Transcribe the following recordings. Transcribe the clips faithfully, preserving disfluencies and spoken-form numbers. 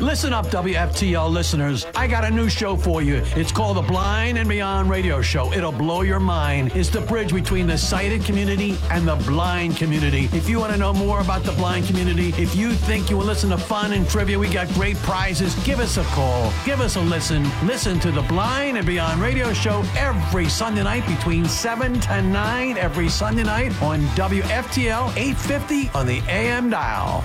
Listen up, W F T L listeners. I got a new show for you. It's called The Blind and Beyond Radio Show. It'll blow your mind. It's the bridge between the sighted community and the blind community. If you want to know more about the blind community, if you think you will listen to fun and trivia, we got great prizes. Give us a call. Give us a listen. Listen to The Blind and Beyond Radio Show every Sunday night between seven to nine every Sunday night on W F T L eight fifty on the A M dial.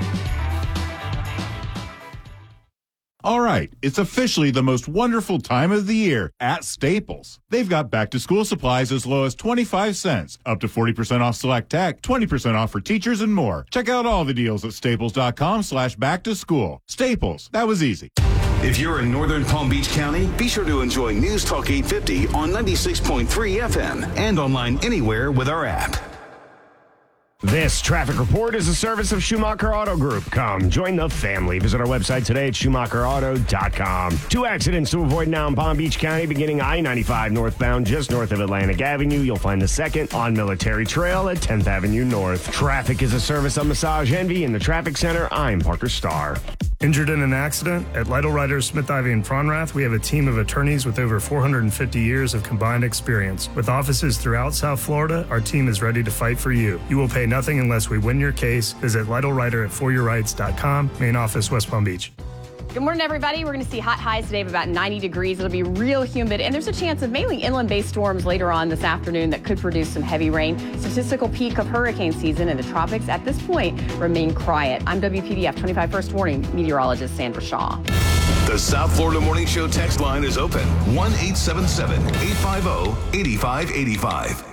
All right, it's officially the most wonderful time of the year at Staples. They've got back-to-school supplies as low as twenty-five cents, up to forty percent off select tech, twenty percent off for teachers, and more. Check out all the deals at staples.com slash back-to-school. Staples, that was easy. If you're in northern Palm Beach County, be sure to enjoy News Talk eight fifty on ninety-six point three F M and online anywhere with our app. This traffic report is a service of Schumacher Auto Group. Come join the family. Visit our website today at schumacher auto dot com. Two accidents to avoid now in Palm Beach County, beginning I ninety-five northbound just north of Atlantic Avenue. You'll find the second on Military Trail at tenth Avenue North. Traffic is a service of Massage Envy in the Traffic Center. I'm Parker Starr. Injured in an accident? At Lytle Writers, Smith, Ivy, and Fronrath, we have a team of attorneys with over four hundred fifty years of combined experience. With offices throughout South Florida, our team is ready to fight for you. You will pay nothing unless we win your case. Visit Lytle Writer at for your rights dot com, main office, West Palm Beach. Good morning, everybody. We're going to see hot highs today of about ninety degrees. It'll be real humid, and there's a chance of mainly inland-based storms later on this afternoon that could produce some heavy rain. Statistical peak of hurricane season in the tropics at this point remain quiet. I'm W P D F twenty-five First Warning meteorologist Sandra Shaw. The South Florida Morning Show text line is open. one eight seven seven, eight five zero, eight five eight five.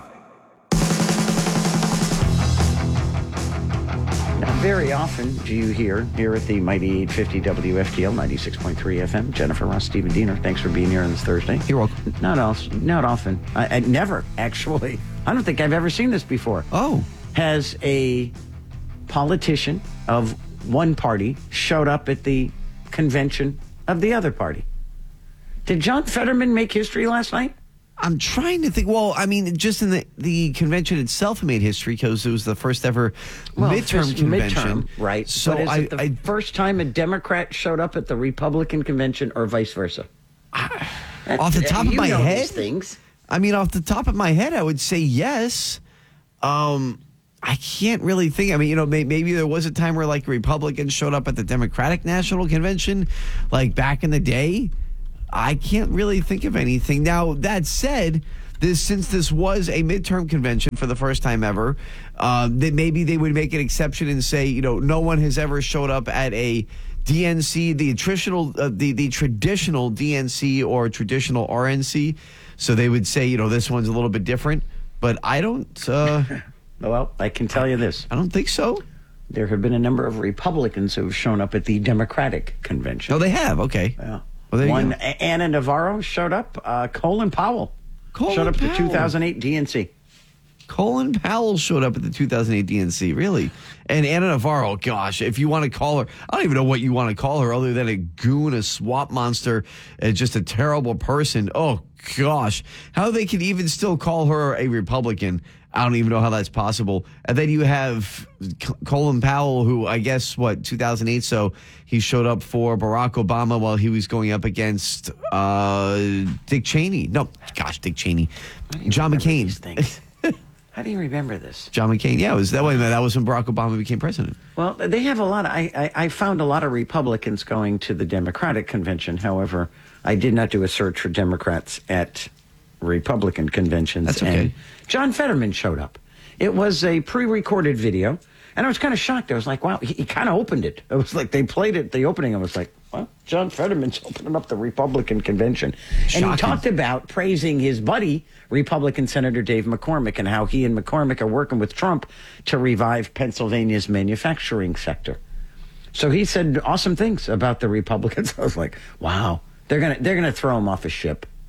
Very often do you hear here at the mighty eight fifty W F T L ninety-six point three F M. Jennifer Ross, Stephen Diener, thanks for being here on this Thursday. You're welcome. Not often. Not often. I, I never, actually. I don't think I've ever seen this before. Oh. Has a politician of one party showed up at the convention of the other party? Did John Fetterman make history last night? I'm trying to think. Well, I mean, just in the, the convention itself made history because it was the first ever well, midterm first convention. Midterm, right. So but is I, it the I, first time a Democrat showed up at the Republican convention or vice versa? I, off the top you of my know head, these things. I mean, off the top of my head, I would say yes. Um, I can't really think. I mean, you know, may, maybe there was a time where like Republicans showed up at the Democratic National Convention, like back in the day. I can't really think of anything. Now, that said, this since this was a midterm convention for the first time ever, uh, that maybe they would make an exception and say, you know, no one has ever showed up at a D N C, the traditional, uh, the the traditional D N C or traditional R N C. So they would say, you know, this one's a little bit different. But I don't. Uh, well, I can tell you this. I don't think so. There have been a number of Republicans who have shown up at the Democratic convention. Oh, they have. Okay. Yeah. Well, One, Anna Navarro showed up. Uh, Colin Powell Colin showed up Powell. at the two thousand eight D N C. Colin Powell showed up at the two thousand eight D N C, really. And Anna Navarro, gosh, if you want to call her, I don't even know what you want to call her other than a goon, a swamp monster, uh, just a terrible person. Oh, gosh. How they can even still call her a Republican, I don't even know how that's possible. And then you have C- Colin Powell, who I guess, what, two thousand eight, so he showed up for Barack Obama while he was going up against uh, Dick Cheney. No, gosh, Dick Cheney. John McCain. How do you remember this? John McCain, yeah, it was that way. That was when Barack Obama became president. Well, they have a lot of, I, I, I found a lot of Republicans going to the Democratic convention. However, I did not do a search for Democrats at Republican conventions. That's okay. And John Fetterman showed up. It was a pre-recorded video, and I was kind of shocked. I was like, wow, he, he kind of opened it. It was like they played it, the opening. I was like, well, John Fetterman's opening up the Republican convention. Shocking. And he talked about praising his buddy, Republican Senator Dave McCormick, and how he and McCormick are working with Trump to revive Pennsylvania's manufacturing sector. So he said awesome things about the Republicans. I was like, wow, they're gonna they're gonna throw him off a ship.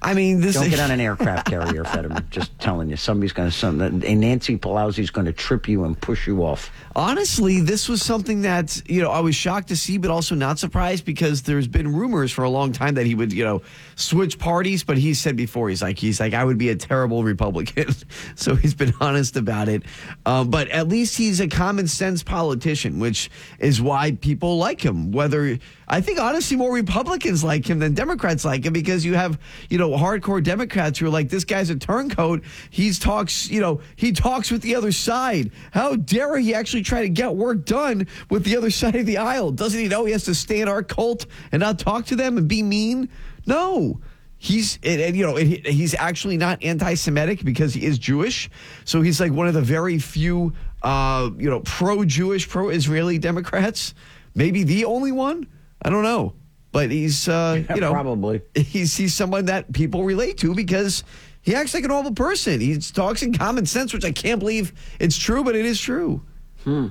I mean, this Don't is, get on an aircraft carrier, Fetterman. Just telling you, somebody's going to, some, and Nancy Pelosi's going to trip you and push you off. Honestly, this was something that, you know, I was shocked to see, but also not surprised because there's been rumors for a long time that he would, you know, switch parties. But he said before, he's like, he's like, I would be a terrible Republican. So he's been honest about it. Um, but at least he's a common sense politician, which is why people like him. Whether I think honestly more Republicans like him than Democrats like him, because you have, you know, hardcore Democrats who are like, this guy's a turncoat. He talks, you know, he talks with the other side. How dare he actually try to get work done with the other side of the aisle? Doesn't he know he has to stay in our cult and not talk to them and be mean? No. He's, and, and, you know, he's actually not anti-Semitic because he is Jewish. So he's like one of the very few, uh, you know, pro-Jewish, pro-Israeli Democrats. Maybe the only one. I don't know. But he's, uh, you know, probably he's, he's someone that people relate to because he acts like a normal person. He talks in common sense, which I can't believe it's true, but it is true. Hmm.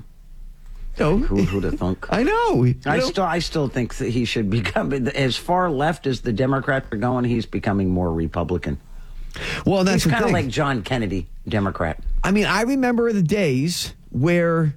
So, Who would have thunk? I know. You I know? still, I still think that he should become as far left as the Democrats are going. He's becoming more Republican. Well, that's he's kind of like John Kennedy, Democrat. I mean, I remember the days where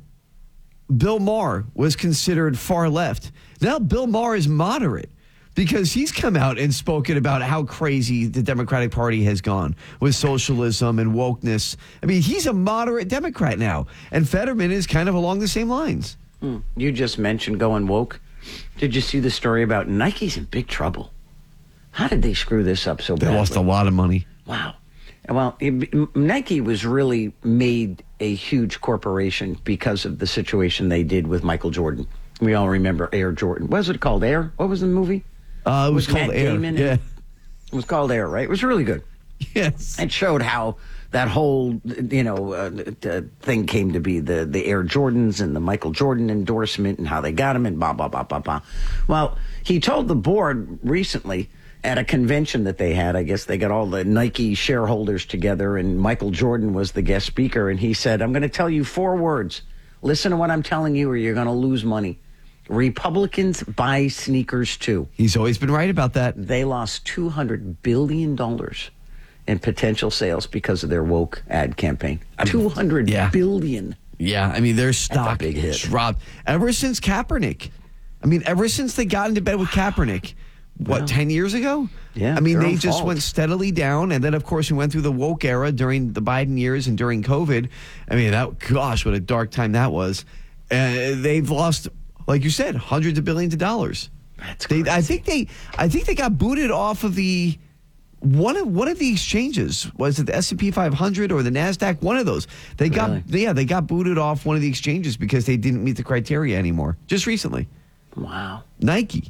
Bill Maher was considered far left. Now Bill Maher is moderate because he's come out and spoken about how crazy the Democratic Party has gone with socialism and wokeness. I mean, he's a moderate Democrat now, and Fetterman is kind of along the same lines. Hmm. You just mentioned going woke. Did you see the story about Nike's in big trouble? How did they screw this up so They badly? lost a lot of money. Wow. Well, it, Nike was really made a huge corporation because of the situation they did with Michael Jordan. We all remember Air Jordan. What was it called? Air? What was the movie? Uh, it was With called Matt Air. Damon Yeah. and- It was called Air, right? It was really good. Yes. It showed how that whole, you know, uh, uh, thing came to be, the, the Air Jordans and the Michael Jordan endorsement and how they got him and blah, blah, blah, blah, blah. Well, he told the board recently at a convention that they had, I guess they got all the Nike shareholders together and Michael Jordan was the guest speaker. And he said, I'm going to tell you four words. Listen to what I'm telling you or you're going to lose money. Republicans buy sneakers too. He's always been right about that. They lost two hundred billion dollars in potential sales because of their woke ad campaign. two hundred yeah. billion. Yeah, I mean, their stock big hit. dropped ever since Kaepernick. I mean, ever since they got into bed with Kaepernick, what, Wow. ten years ago? Yeah, I mean, their they own just fault. went steadily down. And then, of course, we went through the woke era during the Biden years and during COVID. I mean, that, gosh, what a dark time that was. Uh, they've lost, like you said, hundreds of billions of dollars. That's They, I crazy. think they, I think they got booted off of the one of one of the exchanges. Was it the S and P five hundred or the NASDAQ? One of those. They got, Really? yeah, they got booted off one of the exchanges because they didn't meet the criteria anymore. Just recently, Wow. Nike.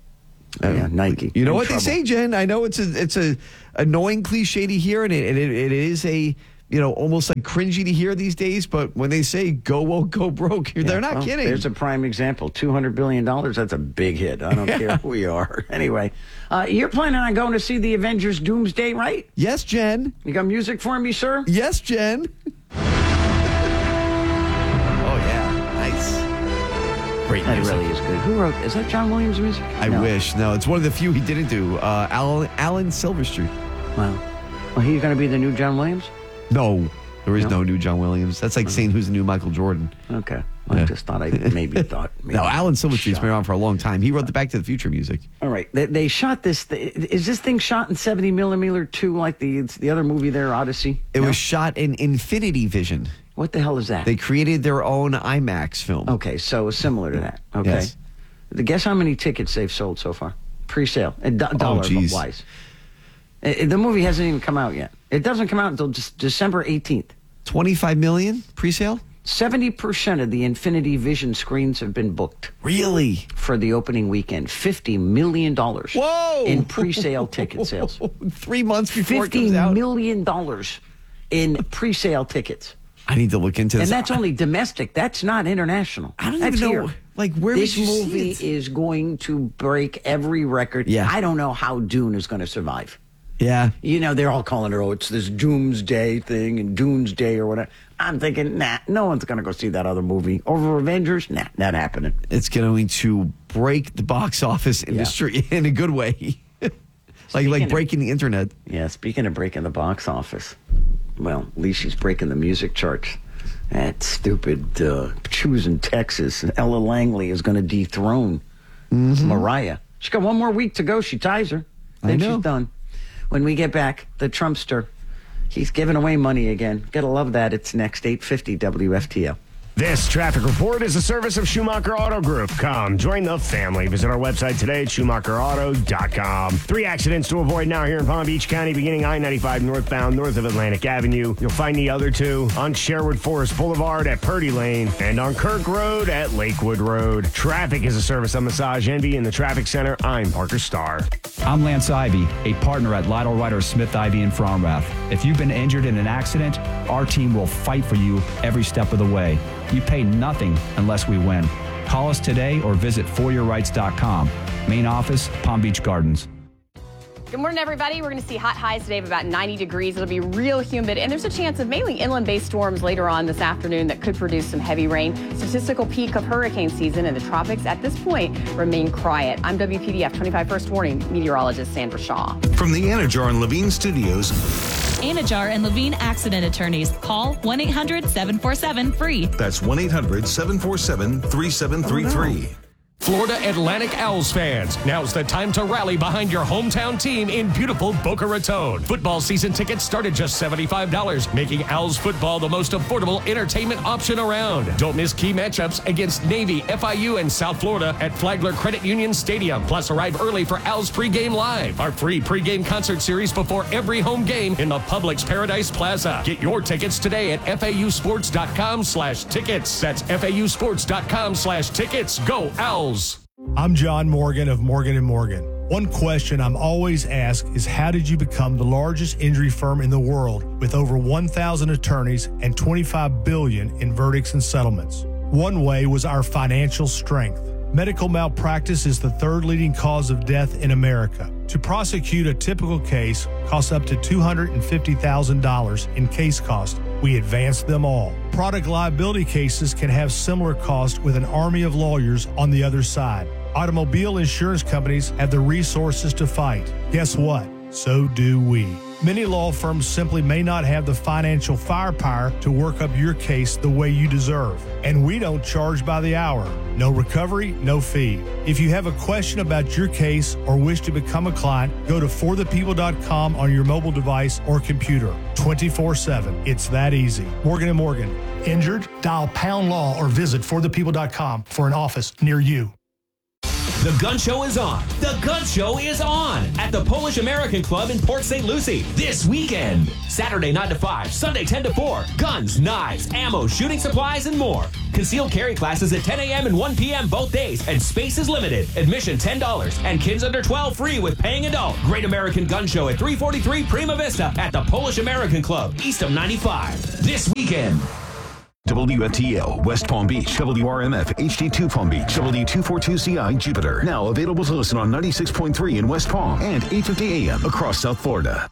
Yeah, Um, Nike. You know In what trouble. they say, Jen? I know it's a it's a annoying cliche to hear, and it, and it, it is a, you know, almost like cringy to hear these days. But when they say "go woke, go broke," they're not Well, kidding. There's a prime example. two hundred billion dollars, that's a big hit. I don't care who you are. Anyway, uh, you're planning on going to see the Avengers Doomsday, right? Yes, Jen. You got music for me, sir? Yes, Jen. Oh yeah, nice. Great That music. really is good. Who wrote, is that John Williams' music? I No. wish. No, it's one of the few he didn't do. Uh, Alan, Alan Silverstreet. Wow. Well, he's going to be the new John Williams? No, there is No? no, new John Williams. That's like saying who's the new Michael Jordan. Okay. I Yeah. just thought I maybe thought. Maybe No, Alan Silverstreet's shot. been around for a long time. He wrote the Back to the Future music. All right. They, they shot this. Th- is this thing shot in seventy millimeter too, like the it's the other movie there, Odyssey? It No? was shot in Infinity Vision. What the hell is that? They created their own IMAX film. Okay, so similar to that. Okay. Yes. Guess how many tickets they've sold so far? Pre-sale. A do- dollar geez. wise. Uh, The movie hasn't even come out yet. It doesn't come out until just December eighteenth. twenty-five million pre-sale? seventy percent of the Infinity Vision screens have been booked Really? for the opening weekend. fifty million dollars Whoa! in pre-sale ticket sales. Three months before it fifty comes out. million dollars in pre-sale tickets. I need to look into this. And that's only domestic. That's not international. I don't that's even know, here. like, where this would you see movie it? is going to break every record. Yeah. I don't know how Dune is going to survive. Yeah. You know, they're all calling it, oh, it's this Doomsday thing and Doomsday or whatever. I'm thinking, nah, no one's going to go see that other movie. Over Avengers? Nah, not happening. It's going to break the box office industry in a good way. like like of- breaking the internet. Yeah, speaking of breaking the box office, well, at least she's breaking the music charts. That stupid uh, Choosing Texas. Ella Langley is going to dethrone mm-hmm. Mariah. She's got one more week to go. She ties her. Then she's done. When we get back, the Trumpster, he's giving away money again. Gotta love that. It's next, eight fifty W F T L. This traffic report is a service of Schumacher Auto Group. Come, join the family. Visit our website today at Schumacher Auto dot com. Three accidents to avoid now here in Palm Beach County, beginning I ninety-five northbound north of Atlantic Avenue. You'll find the other two on Sherwood Forest Boulevard at Purdy Lane and on Kirk Road at Lakewood Road. Traffic is a service of Massage Envy in the Traffic Center. I'm Parker Starr. I'm Lance Ivy, a partner at Lytle Ryder Smith Ivy in Fromrath. If you've been injured in an accident, our team will fight for you every step of the way. You pay nothing unless we win. Call us today or visit for your rights dot com. Main office, Palm Beach Gardens. Good morning, everybody. We're going to see hot highs today of about ninety degrees. It'll be real humid, and there's a chance of mainly inland-based storms later on this afternoon that could produce some heavy rain. Statistical peak of hurricane season in the tropics at this point remain quiet. I'm W P D F twenty-five First Warning meteorologist Sandra Shaw. From the Anajar and Levine Studios. Anajar and Levine Accident Attorneys. Call one eight hundred seven four seven free. That's one eight hundred seven four seven three seven three three. Florida Atlantic Owls fans, now's the time to rally behind your hometown team in beautiful Boca Raton. Football season tickets start at just seventy-five dollars, making Owls football the most affordable entertainment option around. Don't miss key matchups against Navy, F I U, and South Florida at Flagler Credit Union Stadium. Plus, arrive early for Owls Pregame Live, our free pregame concert series before every home game in the Publix Paradise Plaza. Get your tickets today at F A U sports dot com slash tickets. That's F A U sports dot com slash tickets. Go Owls! I'm John Morgan of Morgan and Morgan. One question I'm always asked is, how did you become the largest injury firm in the world with over one thousand attorneys and twenty-five billion dollars in verdicts and settlements? One way was our financial strength. Medical malpractice is the third leading cause of death in America. To prosecute a typical case costs up to two hundred fifty thousand dollars in case cost. We advance them all. Product liability cases can have similar costs with an army of lawyers on the other side. Automobile insurance companies have the resources to fight. Guess what? So do we. Many law firms simply may not have the financial firepower to work up your case the way you deserve. And we don't charge by the hour. No recovery, no fee. If you have a question about your case or wish to become a client, go to for the people dot com on your mobile device or computer. twenty-four seven. It's that easy. Morgan and Morgan. Injured? Dial pound law or visit for the people dot com for an office near you. The Gun Show is on. The Gun Show is on at the Polish American Club in Port Saint Lucie this weekend. Saturday nine to five, Sunday ten to four. Guns, knives, ammo, shooting supplies, and more. Concealed carry classes at ten a.m. and one p.m. both days, and space is limited. Admission ten dollars, and kids under twelve free with paying adult. Great American Gun Show at three forty-three Prima Vista at the Polish American Club, east of ninety-five. This weekend. W F T L, West Palm Beach, W R M F, H D two Palm Beach, W two forty-two C I, Jupiter. Now available to listen on ninety-six point three in West Palm and eight fifty a.m. across South Florida.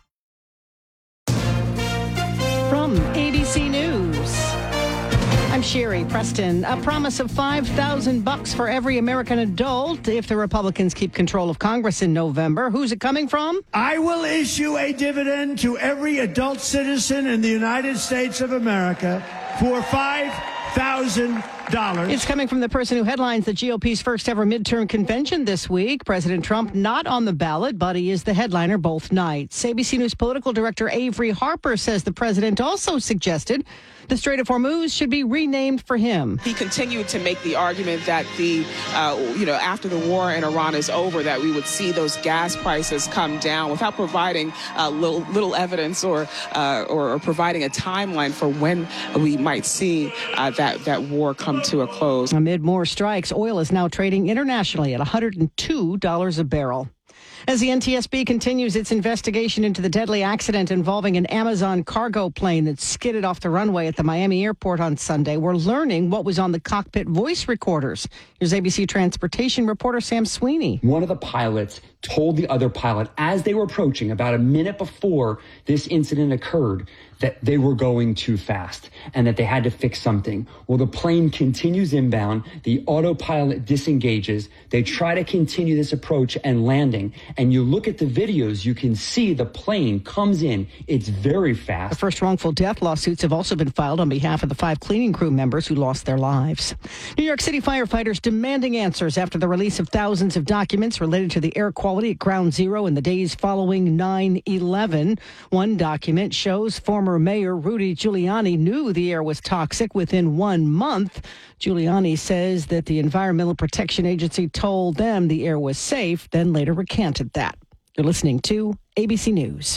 From A B C News, I'm Sherry Preston. A promise of five thousand bucks for every American adult if the Republicans keep control of Congress in November. Who's it coming from? I will issue a dividend to every adult citizen in the United States of America for five thousand dollars. It's coming from the person who headlines the G O P's first ever midterm convention this week. President Trump not on the ballot, but he is the headliner both nights. A B C News political director Avery Harper says the president also suggested the Strait of Hormuz should be renamed for him. He continued to make the argument that the, uh, you know, after the war in Iran is over, that we would see those gas prices come down without providing uh, little, little evidence or, uh, or or providing a timeline for when we might see uh, that that war come to a close. Amid more strikes, oil is now trading internationally at one hundred two dollars a barrel. As the N T S B continues its investigation into the deadly accident involving an Amazon cargo plane that skidded off the runway at the Miami airport on Sunday, we're learning what was on the cockpit voice recorders. Here's A B C transportation reporter Sam Sweeney. One of the pilots told the other pilot as they were approaching about a minute before this incident occurred that they were going too fast and that they had to fix something. Well, the plane continues inbound. The autopilot disengages. They try to continue this approach and landing. something and you look at the videos, you can see the plane comes in. It's very fast. The first wrongful death lawsuits have also been filed on behalf of the five cleaning crew members who lost their lives. New York City firefighters demanding answers after the release of thousands of documents related to the air quality at Ground Zero in the days following nine eleven. One document shows former Mayor Rudy Giuliani knew the air was toxic within one month. Giuliani says that the Environmental Protection Agency told them the air was safe, then later recanted that. You're listening to A B C News.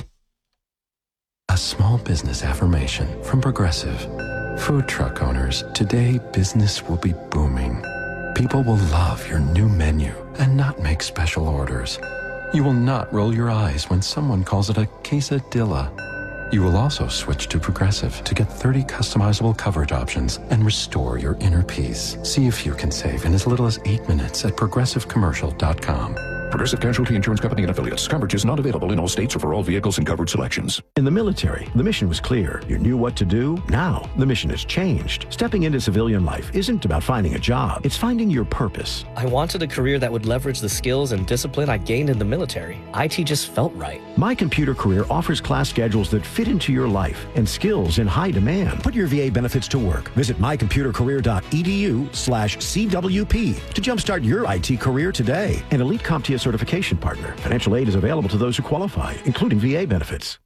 A small business affirmation from Progressive. Food truck owners, today business will be booming. People will love your new menu and not make special orders. You will not roll your eyes when someone calls it a quesadilla. You will also switch to Progressive to get thirty customizable coverage options and restore your inner peace. See if you can save in as little as eight minutes at progressive commercial dot com. Progressive Casualty Insurance Company and Affiliates. Coverage is not available in all states or for all vehicles and covered selections. In the military, the mission was clear. You knew what to do. Now, the mission has changed. Stepping into civilian life isn't about finding a job. It's finding your purpose. I wanted a career that would leverage the skills and discipline I gained in the military. I T just felt right. My Computer Career offers class schedules that fit into your life and skills in high demand. Put your V A benefits to work. Visit my computer career dot e d u slash C W P to jumpstart your I T career today. An Elite CompTIA certification partner. Financial aid is available to those who qualify, including V A benefits.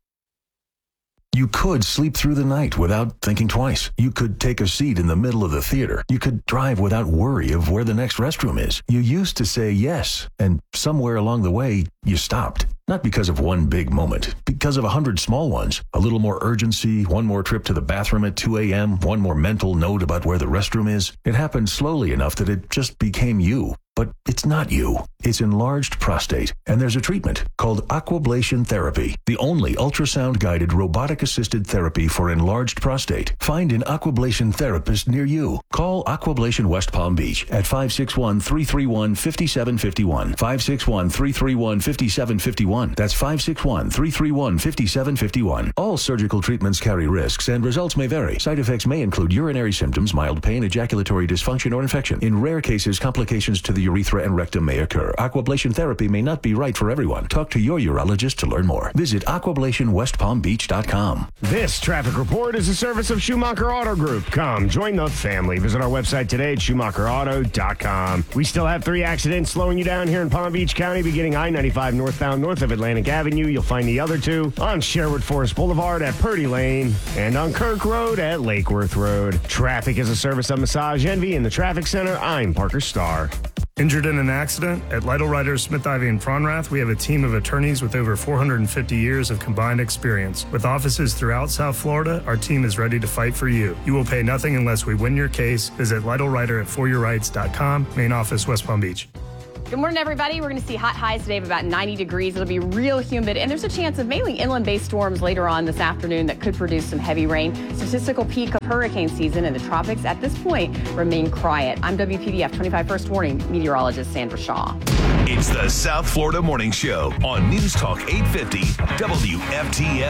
You could sleep through the night without thinking twice. You could take a seat in the middle of the theater. You could drive without worry of where the next restroom is. You used to say yes, and somewhere along the way, you stopped. Not because of one big moment, because of a hundred small ones. A little more urgency, one more trip to the bathroom at two a.m., one more mental note about where the restroom is. It happened slowly enough that it just became you. But it's not you. It's enlarged prostate, and there's a treatment called Aquablation Therapy, the only ultrasound-guided robotic-assisted therapy for enlarged prostate. Find an Aquablation therapist near you. Call Aquablation West Palm Beach at five six one, three three one, five seven five one, five six one, three three one, five seven five one. That's five six one, three three one, five seven five one. All surgical treatments carry risks, and results may vary. Side effects may include urinary symptoms, mild pain, ejaculatory dysfunction, or infection. In rare cases, complications to the urethra and rectum may occur. Aquablation therapy may not be right for everyone. Talk to your urologist to learn more. Visit aquablation west palm beach dot com. This traffic report is a service of Schumacher Auto Group. Come, join the family. Visit our website today at schumacher auto dot com. We still have three accidents slowing you down here in Palm Beach County, beginning I ninety-five northbound north of Atlantic Avenue. You'll find the other two on Sherwood Forest Boulevard at Purdy Lane and on Kirk Road at Lakeworth Road. Traffic is a service of Massage Envy in the Traffic Center. I'm Parker Starr. Injured in an accident? At Lytle Writers, Smith, Ivy, and Fronrath, we have a team of attorneys with over four hundred fifty years of combined experience. With offices throughout South Florida, our team is ready to fight for you. You will pay nothing unless we win your case. Visit Lytle Writer at for your rights dot com, main office, West Palm Beach. Good morning, everybody. We're going to see hot highs today of about ninety degrees. It'll be real humid, and there's a chance of mainly inland-based storms later on this afternoon that could produce some heavy rain. Statistical peak of hurricane season in the tropics at this point remain quiet. I'm W P D F twenty-five First Warning meteorologist Sandra Shaw. It's the South Florida Morning Show on News Talk eight fifty W F T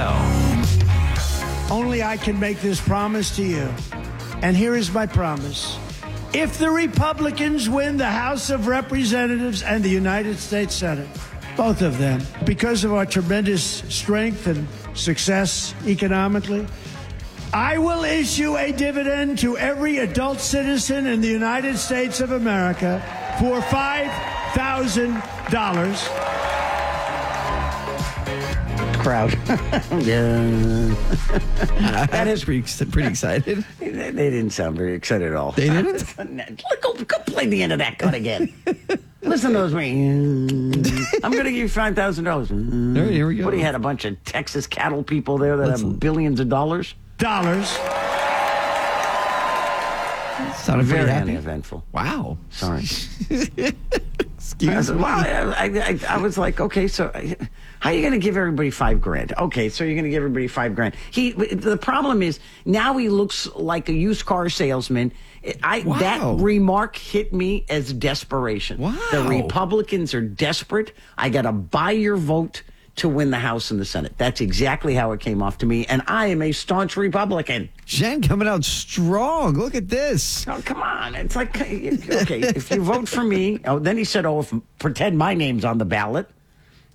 L. Only I can make this promise to you. And here is my promise. If the Republicans win the House of Representatives and the United States Senate, both of them, because of our tremendous strength and success economically, I will issue a dividend to every adult citizen in the United States of America for five thousand dollars. Crowd. Yeah. That is pretty, pretty excited. They, they didn't sound very excited at all. They didn't? go, go play the end of that cut again. Listen to those. I'm going to give you five thousand dollars. There, here we go. What, he had a bunch of Texas cattle people there that Let's have billions of dollars? Dollars. Sounded very happy. uneventful. Wow. Sorry. Excuse I, me. well, I, I, I was like, okay, so how are you going to give everybody five grand? Okay, so you're going to give everybody five grand. He. The problem is now he looks like a used car salesman. I wow. That remark hit me as desperation. Wow. The Republicans are desperate. I got to buy your vote to win the House and the Senate. That's exactly how it came off to me, and I am a staunch Republican. Jen coming out strong. Look at this. Oh, come on. It's like, okay, if you vote for me, oh, then he said, oh, if, pretend my name's on the ballot.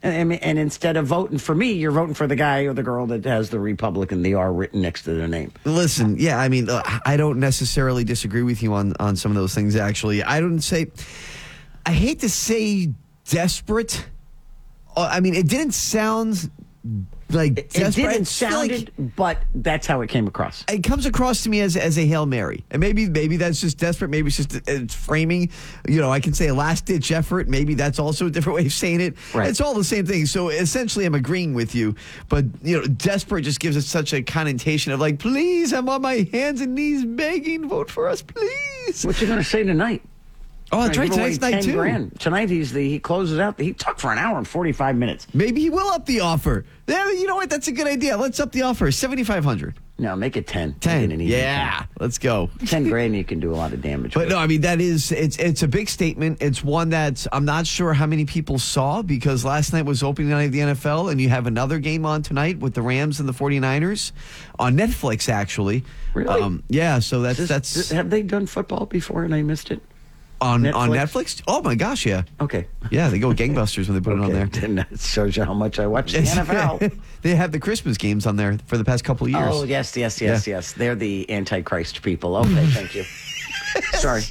And, I mean, and instead of voting for me, you're voting for the guy or the girl that has the Republican, the R written next to their name. Listen, yeah, I mean, uh, I don't necessarily disagree with you on, on some of those things, actually. I don't say, I hate to say desperate. Uh, I mean, it didn't sound like It, it desperate. didn't I feel sound like- it, but that's how it came across. It comes across to me as as a Hail Mary. And maybe maybe that's just desperate. Maybe it's just it's framing. You know, I can say a last-ditch effort. Maybe that's also a different way of saying it. Right. It's all the same thing. So essentially, I'm agreeing with you. But, you know, desperate just gives it such a connotation of like, please, I'm on my hands and knees begging, vote for us, please. What you going to say tonight? Oh, that's right. Give away Tonight's night, ten too. grand. Tonight, he's the, he closes out. He talked for an hour and forty-five minutes. Maybe he will up the offer. Yeah, you know what? That's a good idea. Let's up the offer. seventy-five hundred. No, make it ten. ten. Make it an even Yeah, ten. let's go. ten grand, you can do a lot of damage. But with. no, I mean, that is, it's it's a big statement. It's one that I'm not sure how many people saw because last night was opening night of the N F L, and you have another game on tonight with the Rams and the forty-niners on Netflix, actually. Really? Um, yeah, so that's, This- that's this- have they done football before and I missed it? on, on Netflix? Netflix? Oh, my gosh, yeah. Okay. Yeah, they go gangbusters when they put it on there. Then that shows you how much I watch the N F L. They have the Christmas games on there for the past couple of years. Oh, yes, yes, yes, Yeah. yes. They're the Antichrist people. Okay, thank you. Sorry.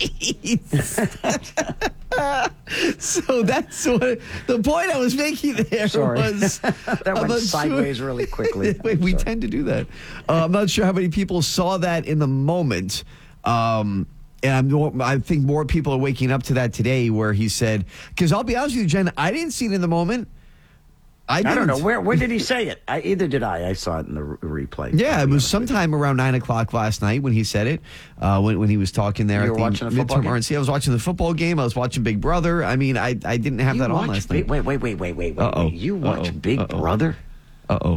So that's what the point I was making there Sorry. was That I'm went not sideways really quickly. Wait, we tend to do that. Uh, I'm not sure how many people saw that in the moment. Um, and I'm, more- I think more people are waking up to that today where he said, because I'll be honest with you, Jen, I didn't see it in the moment. I, I, didn't. don't know. Where Where did he say it? I, either did I. I saw it in the re- replay. Yeah, it was sometime around nine o'clock last night when he said it. Uh, when when he was talking there You at were the watching the football midterm game? R N C. I was watching the football game. I was watching Big Brother. I mean, I I didn't have You that on watched last Big- night. Wait, wait, wait, wait, wait, wait. Uh-oh. wait. You watch Uh-oh. Big Uh-oh. Brother? Uh oh.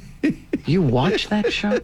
You watch that show?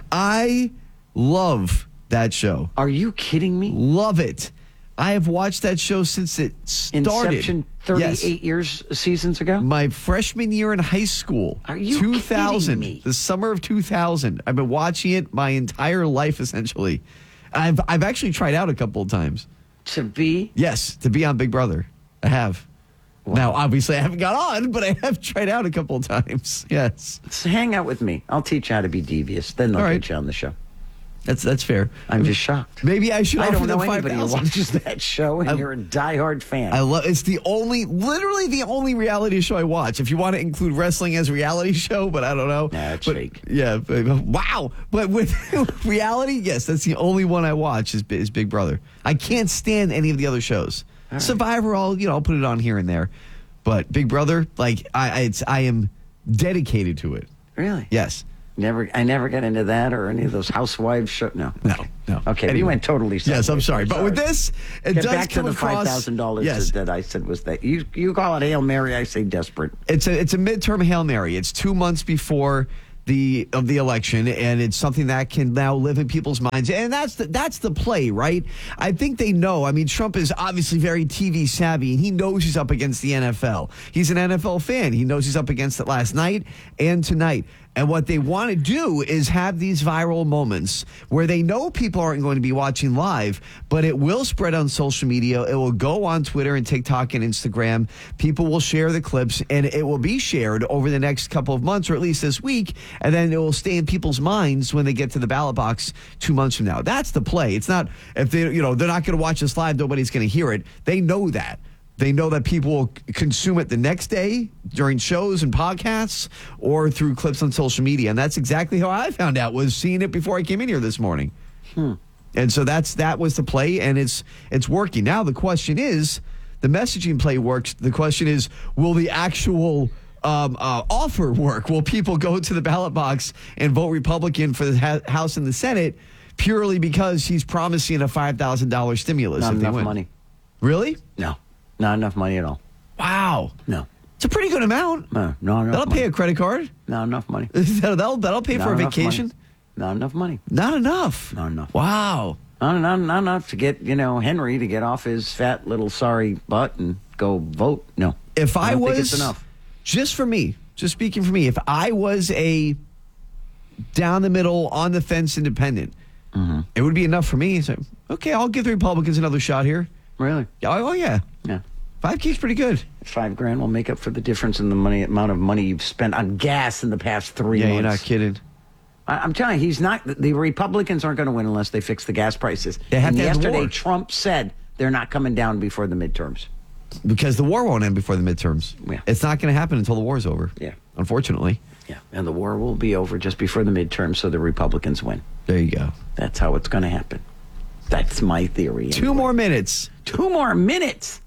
I love that show. Are you kidding me? Love it. I have watched that show since it started. Inception thirty-eight Yes. years, seasons ago? My freshman year in high school. Are you two thousand, kidding me? the summer of two thousand. I've been watching it my entire life, essentially. I've I've actually tried out a couple of times. To be? Yes, to be on Big Brother. I have. Now, obviously, I haven't got on, but I have tried out a couple of times. Yes. So hang out with me. I'll teach you how to be devious. Then they'll All right. get you on the show. That's that's fair. I'm just shocked. Maybe I should I offer don't know them five anybody who thousand. watches that show, and you're a diehard fan. I love. It's the only, literally the only reality show I watch. If you want to include wrestling as a reality show, but I don't know. Nah, it's but, fake. Yeah. But, wow. But with reality, yes, that's the only one I watch is, is Big Brother. I can't stand any of the other shows. right. Survivor, I'll you know I'll put it on here and there, but Big Brother, like I, I it's I am dedicated to it. Really? Yes. Never, I never got into that or any of those housewives shows. No, No. No. Okay, we Anyway. went totally. Yes, sideways. I'm sorry, but with this, it Get does back to come the across five thousand dollars Yes. that I said was that you you call it Hail Mary, I say desperate. It's a it's a midterm Hail Mary. It's two months before the of the election, and it's something that can now live in people's minds. And that's the that's the play, right? I think they know. I mean, Trump is obviously very T V savvy, and he knows he's up against the N F L. He's an N F L fan. He knows he's up against it last night and tonight. And what they want to do is have these viral moments where they know people aren't going to be watching live, but it will spread on social media. It will go on Twitter and TikTok and Instagram. People will share the clips, and it will be shared over the next couple of months, or at least this week, and then it will stay in people's minds when they get to the ballot box two months from now. That's the play. It's not if they, you know, they're not going to watch this live. Nobody's going to hear it. They know that. They know that people will consume it the next day during shows and podcasts or through clips on social media. And that's exactly how I found out, was seeing it before I came in here this morning. Hmm. And so that's that was the play, and it's it's working. Now the question is, the messaging play works. The question is, will the actual um, uh, offer work? Will people go to the ballot box and vote Republican for the ha- House and the Senate purely because he's promising a five thousand dollars stimulus? Not if they enough win? money. Really? No, not enough money at all. Wow. No. It's a pretty good amount. No, not enough That'll money. pay a credit card. Not enough money. that'll, that'll pay Not for a enough vacation. money. Not enough money. Not enough. Not enough. Wow. Not, not, not enough to get, you know, Henry to get off his fat little sorry butt and go vote. No. If I, don't was, think it's enough. just for me, just speaking for me, if I was a down the middle, on the fence independent, Mm-hmm. it would be enough for me. So, okay, I'll give the Republicans another shot here. Really? Oh, oh yeah. Yeah. five K is pretty good. Five grand will make up for the difference in the money amount of money you've spent on gas in the past three yeah, months. You're not kidding. I, I'm telling you, he's not. The Republicans aren't going to win unless they fix the gas prices. They have and to have the yesterday, war. Trump said they're not coming down before the midterms. Because the war won't end before the midterms. Yeah. It's not going to happen until the war's over. Yeah. Unfortunately. Yeah, and the war will be over just before the midterms, so the Republicans win. There you go. That's how it's going to happen. That's my theory. Two more minutes. Two more minutes.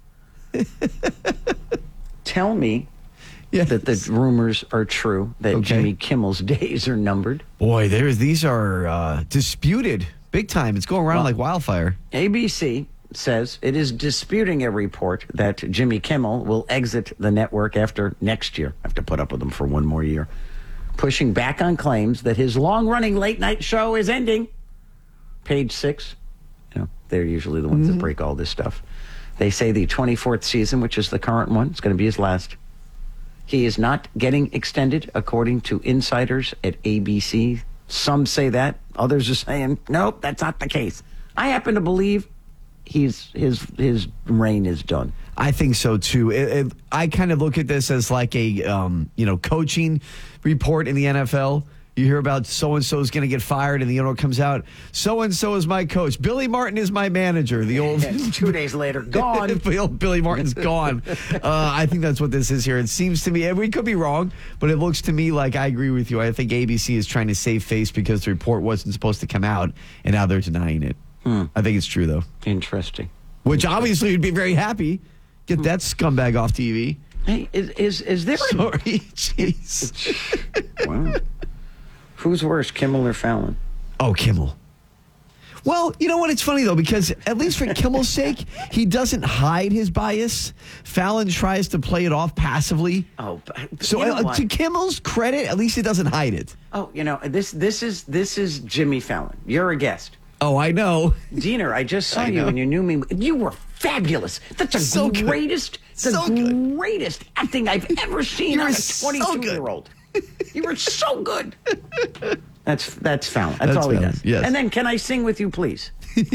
Tell me yes. that the rumors are true, that okay. Jimmy Kimmel's days are numbered. Boy, there's these are uh, disputed big time. It's going around well, like wildfire. A B C says it is disputing a report that Jimmy Kimmel will exit the network after next year. I have to put up with him for one more year. Pushing back on claims that his long-running late-night show is ending. Page six. You know, they're usually the ones mm-hmm. that break all this stuff. They say the twenty-fourth season, which is the current one, is going to be his last. He is not getting extended, according to insiders at A B C. Some say that. Others are saying, nope, that's not the case. I happen to believe he's his his reign is done. I think so too. It, it, I kind of look at this as like a um, you know coaching report in the N F L. You hear about so and so is going to get fired, and the owner comes out. So and so is my coach. Billy Martin is my manager. The old two days later, gone. Billy Martin's gone. uh, I think that's what this is here. It seems to me, and we could be wrong, but it looks to me like I agree with you. I think A B C is trying to save face because the report wasn't supposed to come out, and now they're denying it. Hmm. I think it's true though. Interesting. Which obviously would be very happy. Get that scumbag off T V. Hey, is is, is there? Sorry, jeez. Wow. Who's worse, Kimmel or Fallon? Oh, Kimmel. Well, you know what? It's funny, though, because at least for Kimmel's sake, he doesn't hide his bias. Fallon tries to play it off passively. Oh, so you know uh, what? to Kimmel's credit, at least he doesn't hide it. Oh, you know, this this is this is Jimmy Fallon. You're a guest. Oh, I know. Diener, I just saw I you know. and you knew me. You were fabulous. That's the So good. greatest, the So good. greatest acting I've ever seen You're on a so good. twenty-two-year-old. You were so good. That's that's Fallon. That's, That's all he Fallon, does. yes. And then, can I sing with you, please?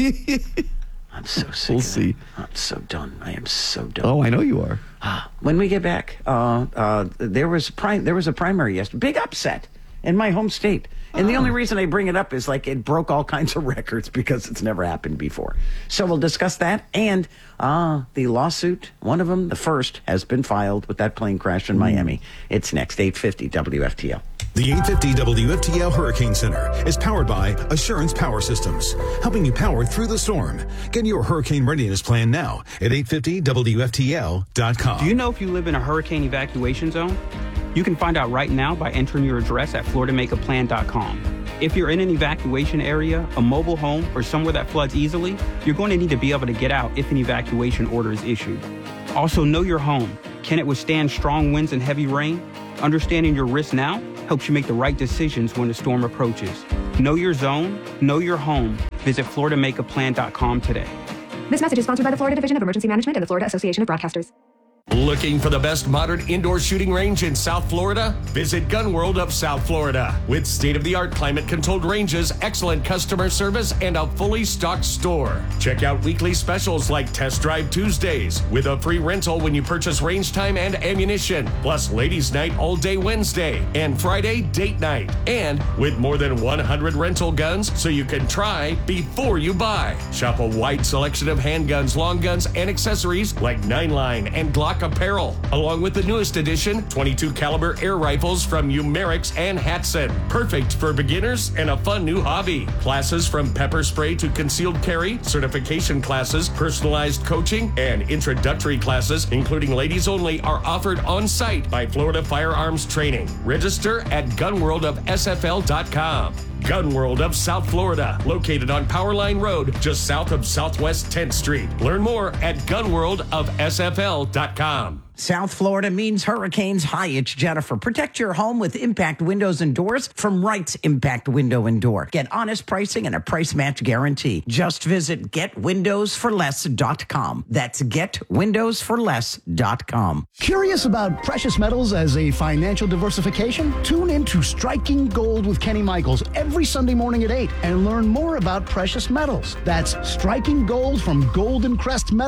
I'm so sick. We'll of see. it. I'm so done. I am so done. Oh, I know you are. When we get back, uh, uh, there was prim- there was a primary yesterday. Big upset in my home state. And the only reason I bring it up is like it broke all kinds of records because it's never happened before. So we'll discuss that. And uh, the lawsuit, one of them, the first, has been filed with that plane crash in Miami. It's next, eight fifty W F T L. The eight fifty W F T L Hurricane Center is powered by Assurance Power Systems, helping you power through the storm. Get your hurricane readiness plan now at eight fifty W F T L dot com. Do you know if you live in a hurricane evacuation zone? You can find out right now by entering your address at Florida Make A Plan dot com. If you're in an evacuation area, a mobile home, or somewhere that floods easily, you're going to need to be able to get out if an evacuation order is issued. Also, know your home. Can it withstand strong winds and heavy rain? Understanding your risk now helps you make the right decisions when the storm approaches. Know your zone, know your home. Visit Florida Make A Plan dot com today. This message is sponsored by the Florida Division of Emergency Management and the Florida Association of Broadcasters. Looking for the best modern indoor shooting range in South Florida? Visit Gun World of South Florida. With state-of-the-art climate-controlled ranges, excellent customer service, and a fully stocked store. Check out weekly specials like Test Drive Tuesdays with a free rental when you purchase range time and ammunition, plus Ladies' Night all day Wednesday and Friday date night. And with more than one hundred rental guns so you can try before you buy. Shop a wide selection of handguns, long guns, and accessories like nine line and Glock apparel, along with the newest edition twenty-two caliber air rifles from Umerix and Hatson. Perfect for beginners and a fun new hobby. Classes from pepper spray to concealed carry, certification classes, personalized coaching, and introductory classes, including ladies only, are offered on site by Florida Firearms Training. Register at gun world of S F L dot com. Gun World of South Florida, located on Powerline Road, just south of Southwest tenth Street. Learn more at gun world of S F L dot com. South Florida means hurricanes. Hi, it's Jennifer. Protect your home with Impact Windows and Doors from Wright's Impact Window and Door. Get honest pricing and a price match guarantee. Just visit get windows for less dot com. That's get windows for less dot com. Curious about precious metals as a financial diversification? Tune in to Striking Gold with Kenny Michaels every Sunday morning at eight and learn more about precious metals. That's Striking Gold from Golden Crest Metals.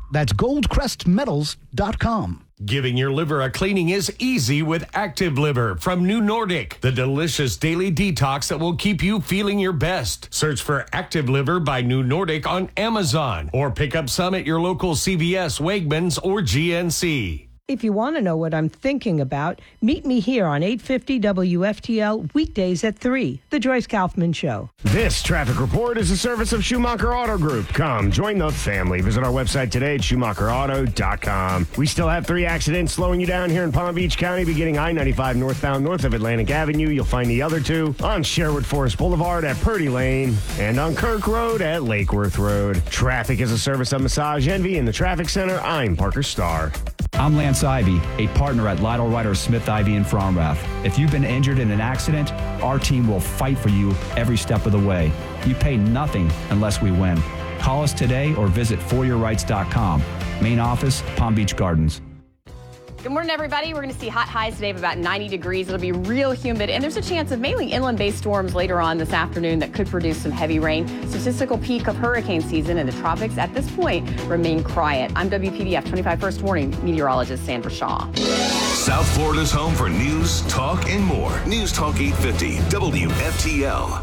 That's gold crest metals dot com. Giving your liver a cleaning is easy with Active Liver from New Nordic, the delicious daily detox that will keep you feeling your best. Search for Active Liver by New Nordic on Amazon or pick up some at your local C V S, Wegmans, or G N C. If you want to know what I'm thinking about, meet me here on eight fifty W F T L weekdays at three, The Joyce Kaufman Show. This traffic report is a service of Schumacher Auto Group. Come, join the family. Visit our website today at schumacher auto dot com. We still have three accidents slowing you down here in Palm Beach County, beginning I ninety-five northbound north of Atlantic Avenue. You'll find the other two on Sherwood Forest Boulevard at Purdy Lane and on Kirk Road at Lakeworth Road. Traffic is a service of Massage Envy in the Traffic Center. I'm Parker Starr. I'm Lance Ivy, a partner at Lytle Ryder Smith Ivy in Fromrath. If you've been injured in an accident, our team will fight for you every step of the way. You pay nothing unless we win. Call us today or visit for your rights dot com. Main office, Palm Beach Gardens. Good morning, everybody. We're going to see hot highs today of about ninety degrees. It'll be real humid, and there's a chance of mainly inland-based storms later on this afternoon that could produce some heavy rain. Statistical peak of hurricane season in the tropics at this point remain quiet. I'm W P D F twenty-five First Warning meteorologist Sandra Shaw. South Florida's home for news, talk, and more. News Talk eight fifty W F T L.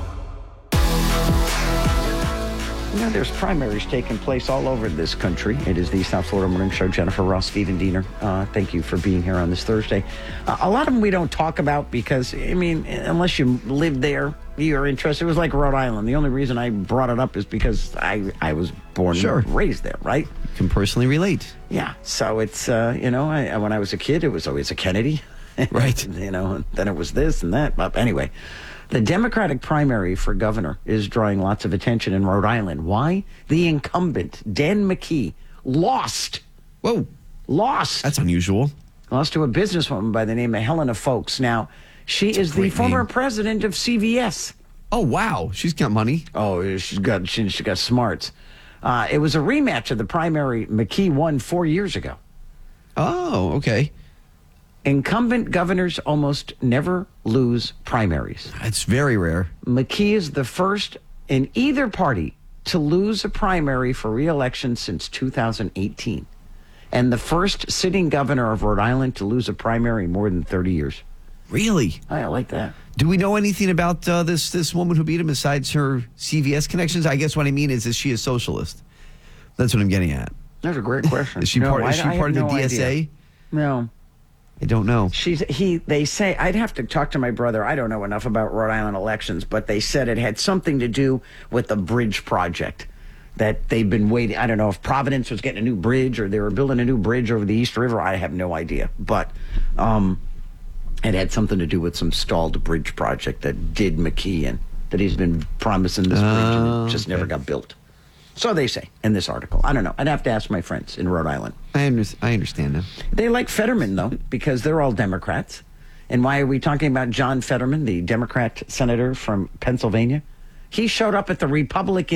You know, there's primaries taking place all over this country. It is the South Florida Morning Show. Jennifer Ross, Stephen Diener, uh, thank you for being here on this Thursday. Uh, a lot of them we don't talk about because, I mean, unless you live there, you're interested. It was like Rhode Island. The only reason I brought it up is because I, I was born Sure. and raised there, right? Can personally relate. Yeah. So it's, uh, you know, I, when I was a kid, it was always a Kennedy. Right. You know, and then it was this and that. But anyway, the Democratic primary for governor is drawing lots of attention in Rhode Island. Why? The incumbent, Dan McKee, lost. Whoa. Lost. That's unusual. Lost to a businesswoman by the name of Helena Folks. Now, she is the former name. president of C V S. Oh, wow. She's got money. Oh, she's got, she, she got smarts. Uh, it was a rematch of the primary McKee won four years ago. Oh, okay. Incumbent governors almost never lose primaries. It's very rare. McKee is the first in either party to lose a primary for re-election since two thousand eighteen. And the first sitting governor of Rhode Island to lose a primary in more than thirty years. Really? I like that. Do we know anything about uh, this this woman who beat him besides her C V S connections? I guess what I mean is, is she a socialist? That's what I'm getting at. That's a great question. Is she No, part, is I- she I part of have the no D S A? idea. No. I don't know. She's he. They say I'd have to talk to my brother. I don't know enough about Rhode Island elections, but they said it had something to do with the bridge project that they've been waiting. I don't know if Providence was getting a new bridge or they were building a new bridge over the East River. I have no idea, but um, it had something to do with some stalled bridge project that did McKee in, that he's been promising this bridge and it just never got built. So they say in this article. I don't know. I'd have to ask my friends in Rhode Island. I, under, I understand now. They like Fetterman, though, because they're all Democrats. And why are we talking about John Fetterman, the Democrat senator from Pennsylvania? He showed up at the Republican